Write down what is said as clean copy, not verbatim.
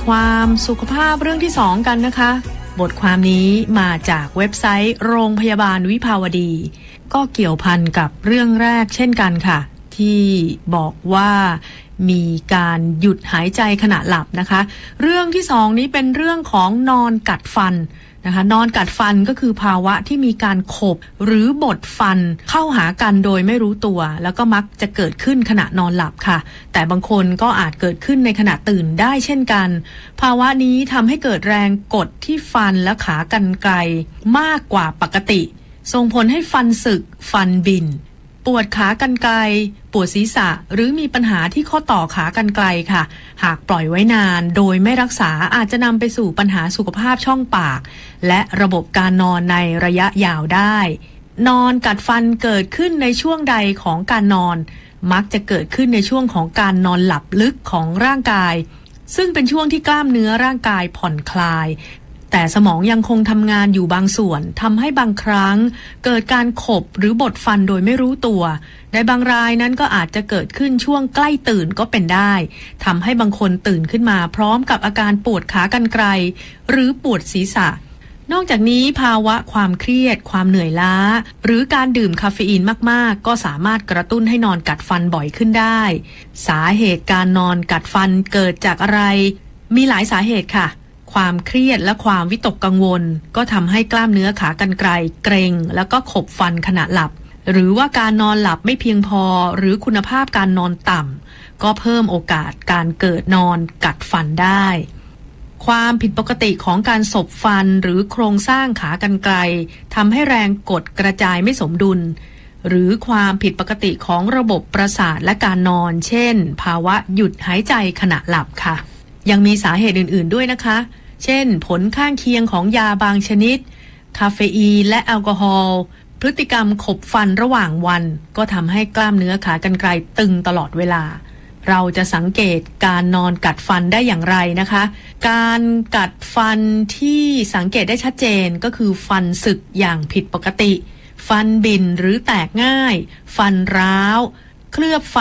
ความสุขภาพเรื่องที่2กันนะคะบทความนี้มาจากเว็บไซต์โรงพยาบาลวิภาวดีก็เกี่ยวพันกับเรื่องแรกเช่นกันค่ะที่บอกว่ามีการหยุดหายใจขณะหลับนะคะเรื่องที่2นี้เป็นเรื่องของนอนกัดฟันนะคะนอนกัดฟันก็คือภาวะที่มีการขบหรือบดฟันเข้าหากันโดยไม่รู้ตัวแล้วก็มักจะเกิดขึ้นขณะนอนหลับค่ะแต่บางคนก็อาจเกิดขึ้นในขณะตื่นได้เช่นกันภาวะนี้ทำให้เกิดแรงกดที่ฟันและขากรรไกรมากกว่าปกติส่งผลให้ฟันสึกฟันบินปวดขากรรไกรปวดศีรษะหรือมีปัญหาที่ข้อต่อขากรรไกรค่ะหากปล่อยไว้นานโดยไม่รักษาอาจจะนำไปสู่ปัญหาสุขภาพช่องปากและระบบการนอนในระยะยาวได้นอนกัดฟันเกิดขึ้นในช่วงใดของการนอนมักจะเกิดขึ้นในช่วงของการนอนหลับลึกของร่างกายซึ่งเป็นช่วงที่กล้ามเนื้อร่างกายผ่อนคลายแต่สมองยังคงทำงานอยู่บางส่วนทำให้บางครั้งเกิดการขบหรือบดฟันโดยไม่รู้ตัวในบางรายนั้นก็อาจจะเกิดขึ้นช่วงใกล้ตื่นก็เป็นได้ทำให้บางคนตื่นขึ้นมาพร้อมกับอาการปวดขากรรไกรหรือปวดศีรษะนอกจากนี้ภาวะความเครียดความเหนื่อยล้าหรือการดื่มคาเฟอีนมากๆก็สามารถกระตุ้นให้นอนกัดฟันบ่อยขึ้นได้สาเหตุการนอนกัดฟันเกิดจากอะไรมีหลายสาเหตุค่ะความเครียดและความวิตกกังวลก็ทำให้กล้ามเนื้อขากรรไกรเกร็งแล้วก็ขบฟันขณะหลับหรือว่าการนอนหลับไม่เพียงพอหรือคุณภาพการนอนต่ำก็เพิ่มโอกาสการเกิดนอนกัดฟันได้ความผิดปกติของการสบฟันหรือโครงสร้างขากรรไกรทำให้แรงกดกระจายไม่สมดุลหรือความผิดปกติของระบบประสาทและการนอนเช่นภาวะหยุดหายใจขณะหลับค่ะยังมีสาเหตุอื่นๆด้วยนะคะเช่นผลข้างเคียงของยาบางชนิดคาเฟอีนและแอลกอฮอล์พฤติกรรมขบฟันระหว่างวันก็ทำให้กล้ามเนื้อขากรรไกรตึงตลอดเวลาเราจะสังเกตการนอนกัดฟันได้อย่างไรนะคะการกัดฟันที่สังเกตได้ชัดเจนก็คือฟันสึกอย่างผิดปกติฟันบิ่นหรือแตกง่ายฟันร้าวเคลือบ